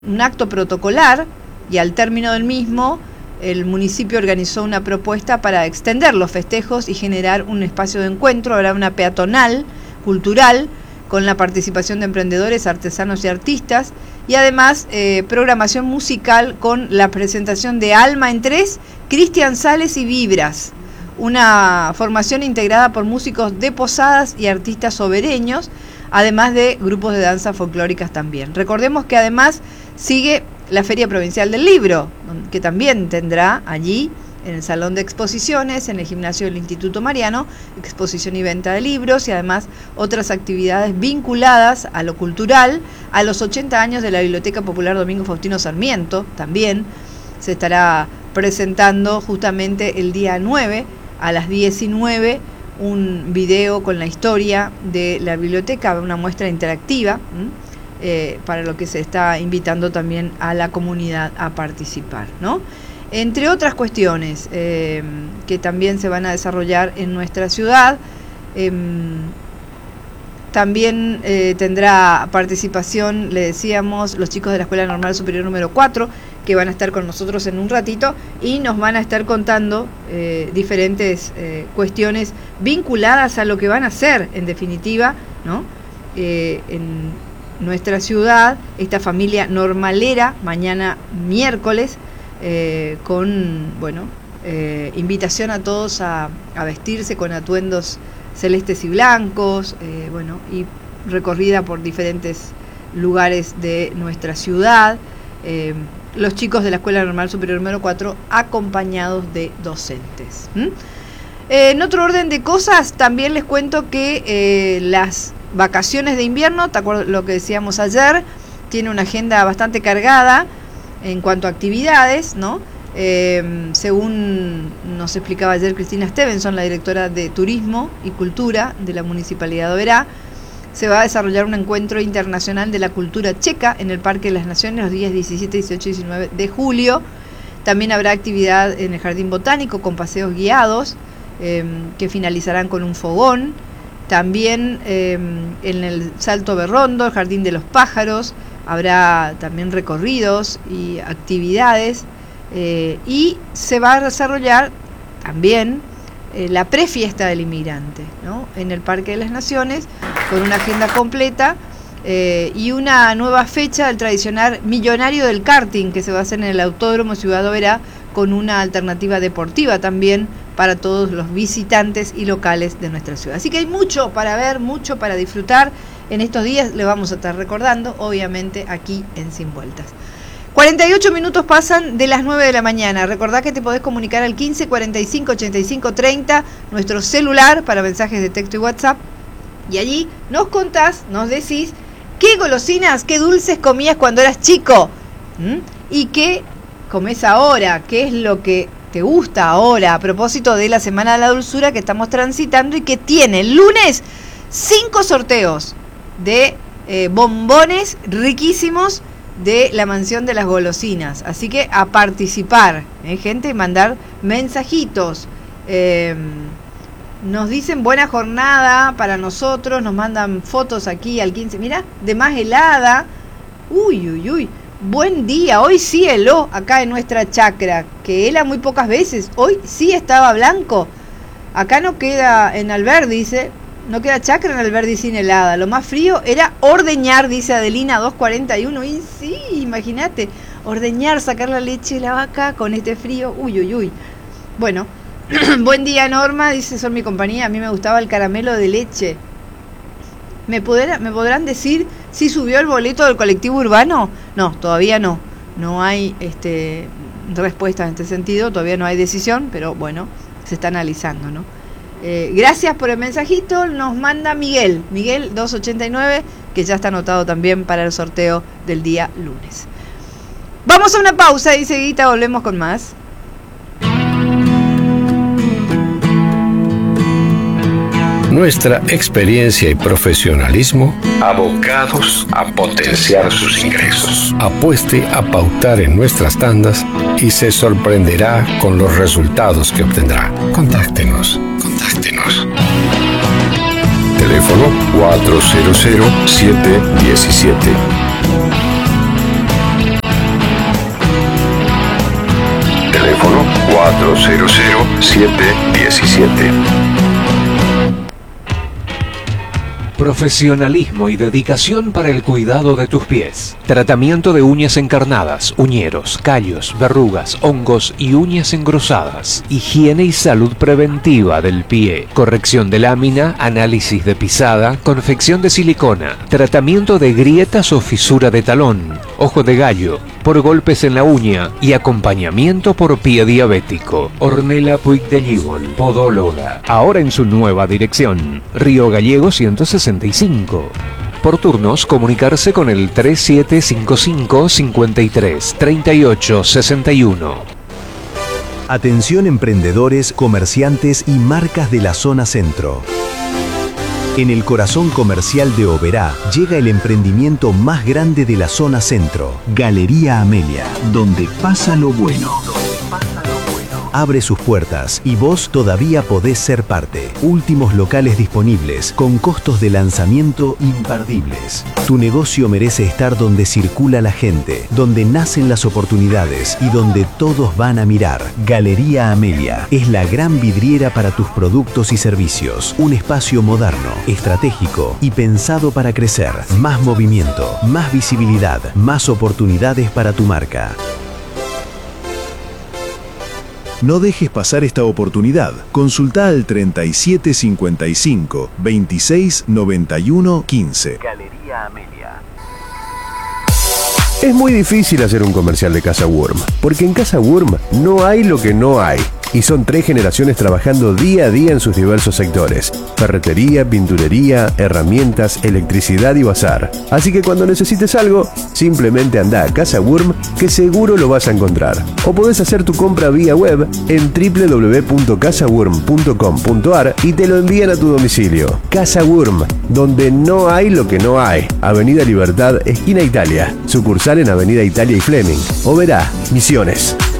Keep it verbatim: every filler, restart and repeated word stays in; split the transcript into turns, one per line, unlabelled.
un acto protocolar y al término del mismo el municipio organizó una propuesta para extender los festejos y generar un espacio de encuentro. Habrá una peatonal cultural con la participación de emprendedores, artesanos y artistas, y además eh, programación musical con la presentación de Alma en Tres, Cristian Sales y Vibras, una formación integrada por músicos de Posadas y artistas sobereños, además de grupos de danza folclóricas también. Recordemos que además sigue la Feria Provincial del Libro, que también tendrá allí, en el Salón de Exposiciones, en el gimnasio del Instituto Mariano, exposición y venta de libros y además otras actividades vinculadas a lo cultural. A los ochenta años de la Biblioteca Popular Domingo Faustino Sarmiento también se estará presentando justamente el día nueve a las diecinueve un video con la historia de la biblioteca, una muestra interactiva, eh, para lo que se está invitando también a la comunidad a participar, ¿no? Entre otras cuestiones eh, que también se van a desarrollar en nuestra ciudad, eh, también eh, tendrá participación, le decíamos, los chicos de la Escuela Normal Superior número cuatro, que van a estar con nosotros en un ratito y nos van a estar contando eh, diferentes eh, cuestiones vinculadas a lo que van a hacer, en definitiva, ¿no? Eh, en nuestra ciudad, esta familia normalera, mañana miércoles, Eh, con, bueno, eh, invitación a todos a, a vestirse con atuendos celestes y blancos, eh, bueno, y recorrida por diferentes lugares de nuestra ciudad, eh, los chicos de la Escuela Normal Superior número cuatro acompañados de docentes. ¿Mm? Eh, en otro orden de cosas, también les cuento que eh, las vacaciones de invierno, ¿te acuerdas lo que decíamos ayer? Tiene una agenda bastante cargada en cuanto a actividades, ¿no? Eh, según nos explicaba ayer Cristina Stevenson, la directora de Turismo y Cultura de la Municipalidad de Oberá, se va a desarrollar un encuentro internacional de la cultura checa en el Parque de las Naciones los días diecisiete, dieciocho y diecinueve de julio. También habrá actividad en el Jardín Botánico con paseos guiados eh, que finalizarán con un fogón. También eh, en el Salto Berrondo, el Jardín de los Pájaros, habrá también recorridos y actividades eh, y se va a desarrollar también eh, la prefiesta del inmigrante, ¿no? En el Parque de las Naciones, con una agenda completa eh, y una nueva fecha del tradicional millonario del karting que se va a hacer en el Autódromo Ciudad Oberá, con una alternativa deportiva también para todos los visitantes y locales de nuestra ciudad. Así que hay mucho para ver, mucho para disfrutar. En estos días le vamos a estar recordando, obviamente, aquí en Sin Vueltas. cuarenta y ocho minutos pasan de las nueve de la mañana. Recordá que te podés comunicar al quince cuarenta y cinco ochenta y cinco treinta, nuestro celular para mensajes de texto y WhatsApp. Y allí nos contás, nos decís qué golosinas, qué dulces comías cuando eras chico. ¿Mm? Y qué comés ahora, qué es lo que te gusta ahora, a propósito de la Semana de la Dulzura que estamos transitando y que tiene el lunes cinco sorteos de eh, bombones riquísimos de la Mansión de las Golosinas. Así que a participar, ¿eh, gente? Mandar mensajitos. Eh, nos dicen buena jornada para nosotros, nos mandan fotos aquí al quince. Mira, de más helada. Uy, uy, uy. Buen día, hoy sí heló acá en nuestra chacra, que hela muy pocas veces. Hoy sí estaba blanco. Acá no queda, en Alberdi, dice, no queda chacra en Alberdi sin helada. Lo más frío era ordeñar, dice Adelina dos cuarenta y uno. Y sí, imagínate, ordeñar, sacar la leche de la vaca con este frío. Uy, uy, uy. Bueno, buen día Norma, dice, son mi compañía. A mí me gustaba el caramelo de leche. ¿Me, podrá, ¿Me podrán decir si subió el boleto del colectivo urbano? No, todavía no. No hay este, respuesta en este sentido, todavía no hay decisión, pero bueno, se está analizando, ¿no? Eh, gracias por el mensajito, nos manda Miguel, Miguel doscientos ochenta y nueve, que ya está anotado también para el sorteo del día lunes. Vamos a una pausa y seguida volvemos con más.
Nuestra experiencia y profesionalismo abocados a potenciar sus ingresos. Apueste a pautar en nuestras tandas y se sorprenderá con los resultados que obtendrá. Contáctenos, contáctenos. Teléfono cuatro cero cero siete uno siete. cuatro cero cero siete uno siete.
Profesionalismo y dedicación para el cuidado de tus pies. Tratamiento de uñas encarnadas, uñeros, callos, verrugas, hongos y uñas engrosadas. Higiene y salud preventiva del pie. Corrección de lámina, análisis de pisada, confección de silicona. Tratamiento de grietas o fisura de talón, ojo de gallo, por golpes en la uña y acompañamiento por pie diabético. Ornella Puig de Gibol, podóloga. Ahora en su nueva dirección. Río Gallego ciento sesenta y cinco. Por turnos, comunicarse con el tres siete cinco cinco, cinco tres, tres ocho seis uno.
Atención emprendedores, comerciantes y marcas de la zona centro. En el corazón comercial de Oberá llega el emprendimiento más grande de la zona centro, Galería Amelia, donde pasa lo bueno. Abre sus puertas y vos todavía podés ser parte. Últimos locales disponibles con costos de lanzamiento imperdibles. Tu negocio merece estar donde circula la gente, donde nacen las oportunidades y donde todos van a mirar. Galería Amelia es la gran vidriera para tus productos y servicios. Un espacio moderno, estratégico y pensado para crecer. Más movimiento, más visibilidad, más oportunidades para tu marca.
No dejes pasar esta oportunidad. Consulta al treinta y siete cincuenta y cinco, veintiséis noventa y uno quince.
Galería Amelia.
Es muy difícil hacer un comercial de Casa Wurm, porque en Casa Wurm no hay lo que no hay. Y son tres generaciones trabajando día a día en sus diversos sectores: ferretería, pinturería, herramientas, electricidad y bazar. Así que cuando necesites algo, simplemente anda a Casa Wurm, que seguro lo vas a encontrar. O podés hacer tu compra vía web en doble u doble u doble u punto casa wurm punto com punto a r y te lo envían a tu domicilio. Casa Wurm, donde no hay lo que no hay. Avenida Libertad, esquina Italia. Sucursal en Avenida Italia y Fleming. Oberá, Misiones.